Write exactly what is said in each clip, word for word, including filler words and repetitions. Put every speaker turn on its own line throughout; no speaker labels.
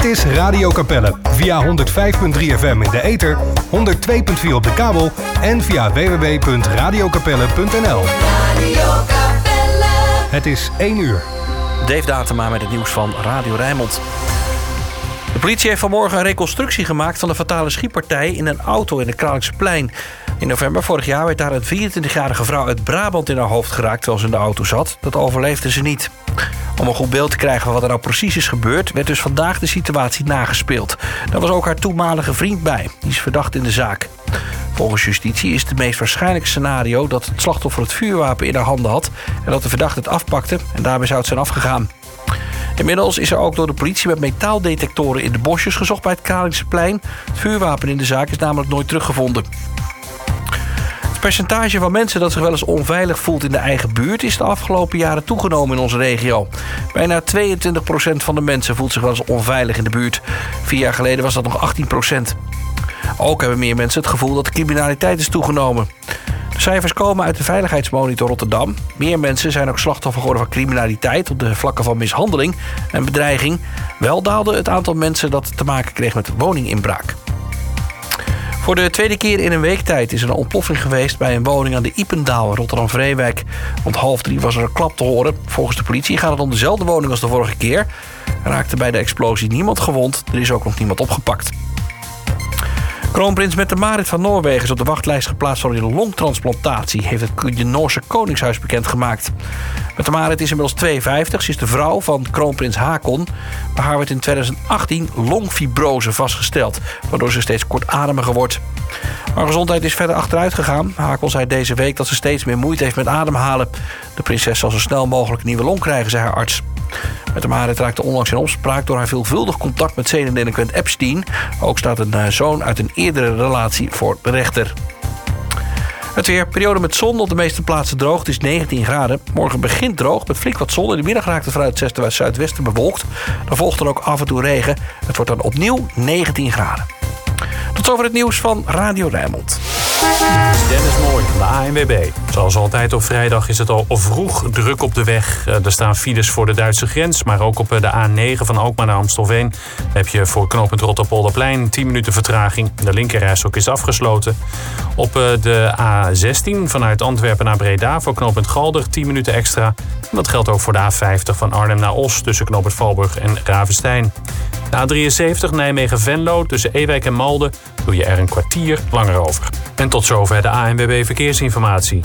Dit is Radio Capelle via honderd vijf komma drie F M in de ether, honderd twee komma vier op de kabel en via w w w punt radio capelle punt n l. Radio Capelle. Het is één uur.
Dave Datema met het nieuws van Radio Rijnmond. De politie heeft vanmorgen een reconstructie gemaakt van de fatale schietpartij in een auto in het Kralingsplein. In november vorig jaar werd daar een vierentwintigjarige vrouw uit Brabant in haar hoofd geraakt terwijl ze in de auto zat. Dat overleefde ze niet. Om een goed beeld te krijgen van wat er nou precies is gebeurd, werd dus vandaag de situatie nagespeeld. Daar was ook haar toenmalige vriend bij. Die is verdacht in de zaak. Volgens justitie is het meest waarschijnlijke scenario dat het slachtoffer het vuurwapen in haar handen had en dat de verdachte het afpakte en daarmee zou het zijn afgegaan. Inmiddels is er ook door de politie met metaaldetectoren in de bosjes gezocht bij het Kralingsplein. Het vuurwapen in de zaak is namelijk nooit teruggevonden. Het percentage van mensen dat zich wel eens onveilig voelt in de eigen buurt is de afgelopen jaren toegenomen in onze regio. Bijna tweeëntwintig procent van de mensen voelt zich wel eens onveilig in de buurt. Vier jaar geleden was dat nog achttien procent. Ook hebben meer mensen het gevoel dat de criminaliteit is toegenomen. De cijfers komen uit de Veiligheidsmonitor Rotterdam. Meer mensen zijn ook slachtoffer geworden van criminaliteit op de vlakken van mishandeling en bedreiging. Wel daalde het aantal mensen dat te maken kreeg met woninginbraak. Voor de tweede keer in een week tijd is er een ontploffing geweest bij een woning aan de Ipendaal in Rotterdam-Vreewijk. Rond half drie was er een klap te horen. Volgens de politie gaat het om dezelfde woning als de vorige keer. Er raakte bij de explosie niemand gewond. Er is ook nog niemand opgepakt. Kroonprins Mette-Marit van Noorwegen is op de wachtlijst geplaatst voor een longtransplantatie, heeft het Noorse Koningshuis bekendgemaakt. Mette-Marit is inmiddels tweeënvijftig. Ze is de vrouw van kroonprins Haakon. Bij haar werd in twintig achttien longfibrose vastgesteld, waardoor ze steeds kortademiger wordt. Haar gezondheid is verder achteruit gegaan. Haakon zei deze week dat ze steeds meer moeite heeft met ademhalen. De prinses zal zo snel mogelijk een nieuwe long krijgen, zei haar arts. Mette-Marit raakte onlangs in opspraak door haar veelvuldig contact met zedendelinquent Epstein. Ook staat een zoon uit een eerdere relatie voor de rechter. Het weer, periode met zon, op de meeste plaatsen droog. Het is negentien graden. Morgen begint droog met flink wat zon. In de middag raakt het vanuit het zuidwesten bewolkt. Dan volgt er ook af en toe regen. Het wordt dan opnieuw negentien graden. Tot zover het nieuws van Radio Rijnmond.
Dennis Mooi van de A N W B. Zoals altijd op vrijdag is het al vroeg druk op de weg. Er staan files voor de Duitse grens, maar ook op de A negen van Alkmaar naar Amstelveen heb je voor knooppunt Rotterpolderplein tien minuten vertraging. De linkerrijstrook is afgesloten. Op de A zestien vanuit Antwerpen naar Breda voor knooppunt Galder tien minuten extra. En dat geldt ook voor de A vijftig van Arnhem naar Os tussen knooppunt Valburg en Ravenstein. De A drieënzeventig Nijmegen-Venlo tussen Ewijk en Malden doe je er een kwartier langer over. En tot zover de A N W B Verkeersinformatie.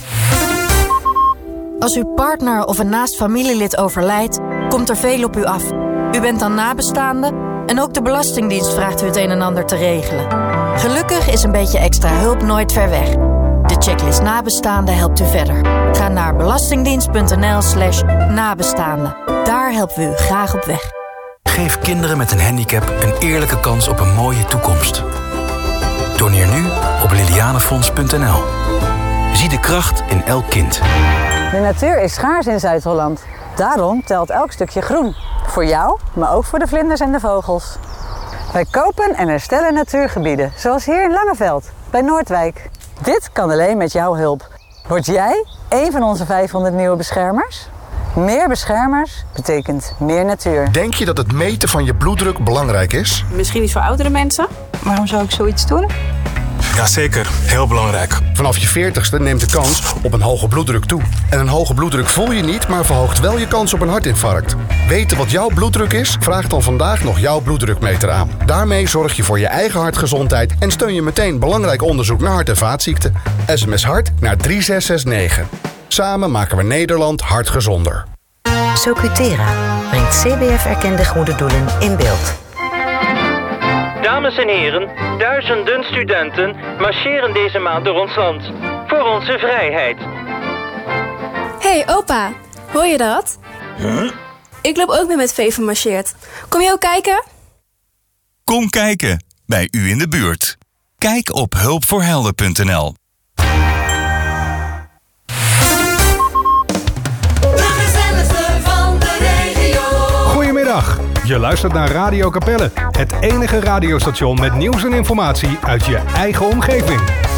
Als uw partner of een naast familielid overlijdt, komt er veel op u af. U bent dan nabestaande en ook de Belastingdienst vraagt u het een en ander te regelen. Gelukkig is een beetje extra hulp nooit ver weg. De checklist nabestaande helpt u verder. Ga naar belastingdienst.nl slash nabestaande. Daar helpen we u graag op weg.
Geef kinderen met een handicap een eerlijke kans op een mooie toekomst. Doneer nu op lilianefonds punt n l. Zie de kracht in elk kind.
De natuur is schaars in Zuid-Holland. Daarom telt elk stukje groen. Voor jou, maar ook voor de vlinders en de vogels. Wij kopen en herstellen natuurgebieden, zoals hier in Langeveld, bij Noordwijk. Dit kan alleen met jouw hulp. Word jij een van onze vijfhonderd nieuwe beschermers? Meer beschermers betekent meer natuur.
Denk je dat het meten van je bloeddruk belangrijk is?
Misschien niet voor oudere mensen. Waarom zou ik zoiets doen?
Jazeker, heel belangrijk.
Vanaf je veertigste neemt de kans op een hoge bloeddruk toe. En een hoge bloeddruk voel je niet, maar verhoogt wel je kans op een hartinfarct. Weten wat jouw bloeddruk is? Vraag dan vandaag nog jouw bloeddrukmeter aan. Daarmee zorg je voor je eigen hartgezondheid en steun je meteen belangrijk onderzoek naar hart- en vaatziekten. S M S hart naar drie zes zes negen. Samen maken we Nederland hartgezonder.
Socutera brengt C B F-erkende goede doelen in beeld.
Dames en heren, duizenden studenten marcheren deze maand door ons land. Voor onze vrijheid.
Hey opa, hoor je dat?
Huh?
Ik loop ook mee met Veven marcheert. Kom je ook kijken?
Kom kijken, bij u in de buurt. Kijk op hulpvoorhelden punt n l.
Goedemiddag, je luistert naar Radio Capelle, het enige radiostation met nieuws en informatie uit je eigen omgeving.